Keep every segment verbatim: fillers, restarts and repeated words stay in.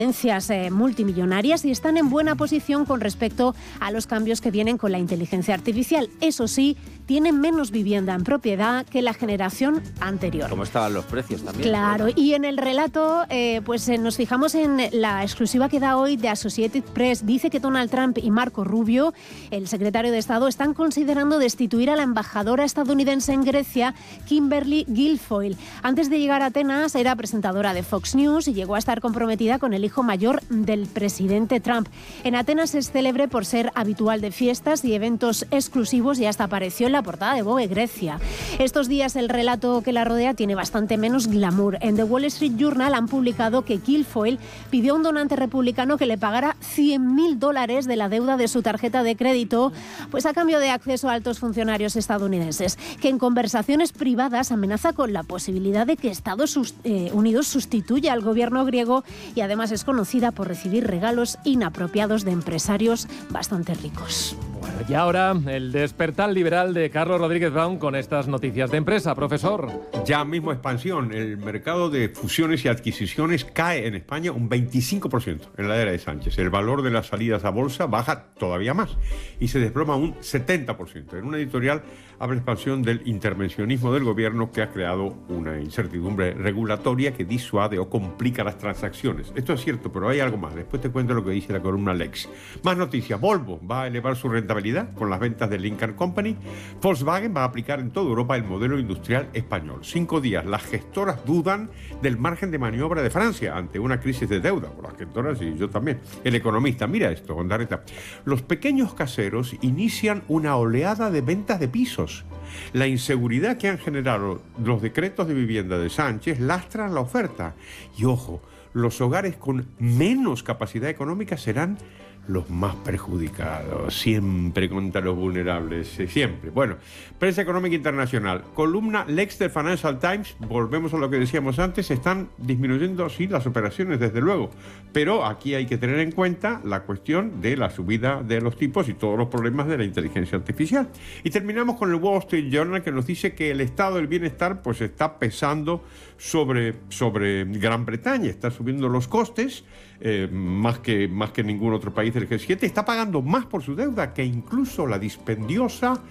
Eh, multimillonarias y están en buena posición con respecto a los cambios que vienen con la inteligencia artificial. Eso sí, tienen menos vivienda en propiedad que la generación anterior. ¿Cómo estaban los precios también? Claro, ¿verdad? Y en el relato eh, pues eh, nos fijamos en la exclusiva que da hoy de Associated Press. Dice que Donald Trump y Marco Rubio, el secretario de Estado, están considerando destituir a la embajadora estadounidense en Grecia, Kimberly Guilfoyle. Antes de llegar a Atenas era presentadora de Fox News y llegó a estar comprometida con el hijo mayor del presidente Trump. En Atenas es célebre por ser habitual de fiestas y eventos exclusivos y hasta apareció en la portada de Vogue Grecia. Estos días el relato que la rodea tiene bastante menos glamour. En The Wall Street Journal han publicado que Guilfoyle pidió a un donante republicano que le pagara cien mil dólares de la deuda de su tarjeta de crédito, pues a cambio de acceso a altos funcionarios estadounidenses, que en conversaciones privadas amenaza con la posibilidad de que Estados Unidos sustituya al gobierno griego y además es conocida por recibir regalos inapropiados de empresarios bastante ricos. Bueno, y ahora el despertar liberal de Carlos Rodríguez Brown con estas noticias de empresa, profesor. Ya mismo expansión. El mercado de fusiones y adquisiciones cae en España un veinticinco por ciento en la era de Sánchez. El valor de las salidas a bolsa baja todavía más y se desploma un setenta por ciento. En una editorial habla expansión del intervencionismo del gobierno que ha creado una incertidumbre regulatoria que disuade o complica las transacciones. Esto es cierto, pero hay algo más. Después te cuento lo que dice la columna Lex. Más noticias. Volvo va a elevar su rentabilidad con las ventas de Lincoln Company. Volkswagen va a aplicar en toda Europa el modelo industrial español. Cinco días. Las gestoras dudan del margen de maniobra de Francia ante una crisis de deuda. Las gestoras y yo también. El economista, mira esto, Ondarreta. Los pequeños caseros inician una oleada de ventas de pisos. La inseguridad que han generado los decretos de vivienda de Sánchez lastran la oferta. Y ojo, los hogares con menos capacidad económica serán los más perjudicados, siempre contra los vulnerables, siempre. Bueno, prensa económica internacional, columna Lex del Financial Times, volvemos a lo que decíamos antes, están disminuyendo, sí, las operaciones, desde luego, pero aquí hay que tener en cuenta la cuestión de la subida de los tipos y todos los problemas de la inteligencia artificial. Y terminamos con el Wall Street Journal, que nos dice que el estado del bienestar pues está pesando sobre, sobre Gran Bretaña, está subiendo los costes, eh, más que, más que ningún otro país del G siete, está pagando más por su deuda que incluso la dispendiosa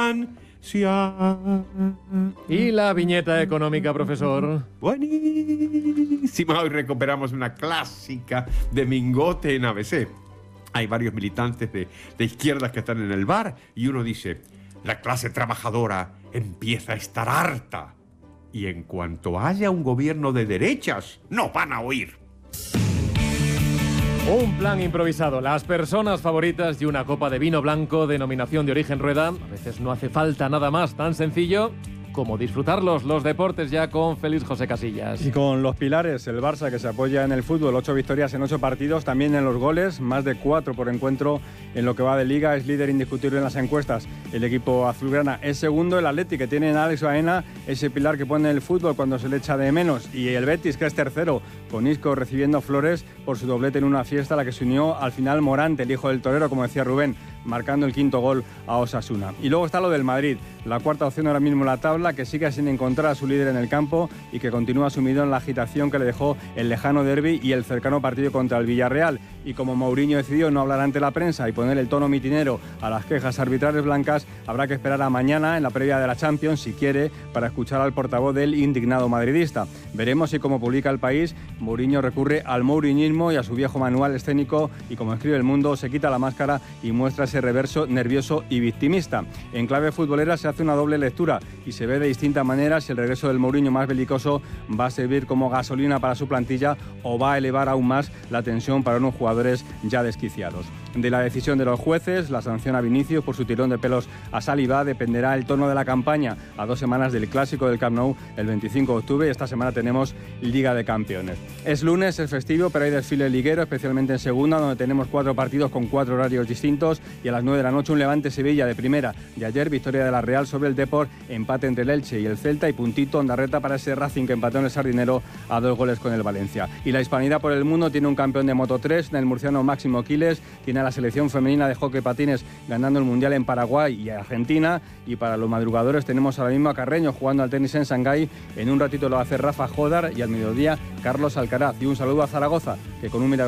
Francia. ¿Y la viñeta económica, profesor? Buenísima. Hoy recuperamos una clásica de Mingote en A B C. Hay varios militantes de, de izquierdas que están en el bar y uno dice: la clase trabajadora empieza a estar harta y en cuanto haya un gobierno de derechas, nos van a oír. Un plan improvisado, las personas favoritas y una copa de vino blanco, denominación de origen Rueda. A veces no hace falta nada más tan sencillo como disfrutarlos. Los deportes ya con Félix José Casillas. Y con los pilares, el Barça, que se apoya en el fútbol, ocho victorias en ocho partidos, también en los goles, más de cuatro por encuentro en lo que va de Liga, es líder indiscutible en las encuestas. El equipo azulgrana es segundo, el Atleti, que tiene en Alex Baena ese pilar que pone el fútbol cuando se le echa de menos, y el Betis, que es tercero, con Isco recibiendo flores por su doblete en una fiesta a la que se unió al final Morante, el hijo del torero, como decía Rubén, marcando el quinto gol a Osasuna. Y luego está lo del Madrid, la cuarta opción ahora mismo en la tabla, que sigue sin encontrar a su líder en el campo y que continúa sumido en la agitación que le dejó el lejano derbi y el cercano partido contra el Villarreal. Y como Mourinho decidió no hablar ante la prensa y poner el tono mitinero a las quejas arbitrales blancas, habrá que esperar a mañana, en la previa de la Champions, si quiere, para escuchar al portavoz del indignado madridista. Veremos si, como publica El País, Mourinho recurre al mouriñismo y a su viejo manual escénico y, como escribe El Mundo, se quita la máscara y muestra ese reverso nervioso y victimista. En clave futbolera se hace una doble lectura y se ve de distinta manera si el regreso del Mourinho más belicoso va a servir como gasolina para su plantilla o va a elevar aún más la tensión para unos jugadores ya desquiciados. De la decisión de los jueces, la sanción a Vinicius por su tirón de pelos a Saliba, dependerá el tono de la campaña a dos semanas del Clásico del Camp Nou el veinticinco de octubre, y esta semana tenemos Liga de Campeones. Es lunes, es festivo, pero hay desfile liguero, especialmente en segunda, donde tenemos cuatro partidos con cuatro horarios distintos, y a las nueve de la noche un Levante-Sevilla de primera. De ayer, victoria de la Real sobre el Depor, empate entre el Elche y el Celta, y puntito Ondarreta para ese Racing que empató en el Sardinero a dos goles con el Valencia. Y la hispanidad por el mundo tiene un campeón de Moto tres, el murciano Máximo Quiles, tiene a la selección femenina de hockey patines ganando el Mundial en Paraguay y Argentina, y para los madrugadores tenemos ahora mismo a Carreño jugando al tenis en Shanghái, en un ratito lo hace Rafa Jodar y al mediodía Carlos Alcaraz. Y un saludo a Zaragoza, que con un milagro